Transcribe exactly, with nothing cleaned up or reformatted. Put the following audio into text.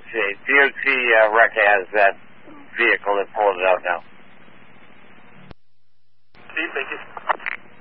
D O T uh, rec has that vehicle that pulled it out now. Steve, thank you.